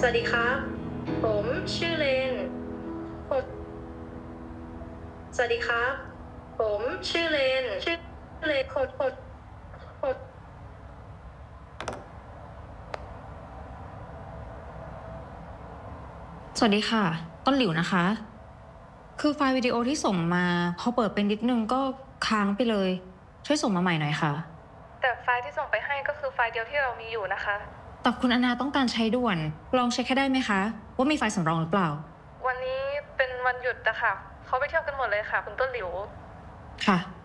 สวัสดีครับผมชื่อเลนผมสวัสดีครับผมชื่อเลนโคดสวัสดีค่ะต้นหลิวนะคะคือไฟล์วิดีโอที่ส่งมาพอเปิดเป็นนิดนึงก็ค้างไปเลยช่วยส่งมาใหม่หน่อยค่ะแต่ไฟล์ที่ส่งไปให้ก็คือไฟล์เดียวที่เรามีอยู่นะคะแต่คุณอนาต้องการใช้ด่วนลองเช็คให้ได้ไหมคะว่ามีไฟล์สำรองหรือเปล่าวันนี้เป็นวันหยุดนะคะเขาไปเที่ยวกันหมดเลยค่ะคุณต้นหลิวค่ะ